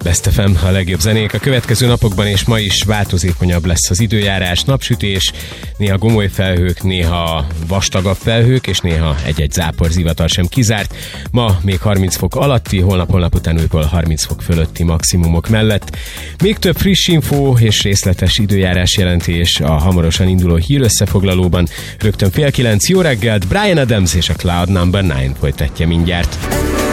Best FM, a legjobb zenék. A következő napokban és ma is változékonyabb lesz az időjárás, napsütés, néha gomoly felhők, néha vastagabb felhők, és néha egy-egy záporzivatar sem kizárt. Ma még 30 fok alatti, holnap után újból 30 fok fölötti maximumok mellett. Még több friss infó és részletes időjárás jelentés a hamarosan induló hírösszefoglalóban. Rögtön 8:30, jó reggelt, Bryan Adams és a Cloud No. 9 folytatja mindjárt.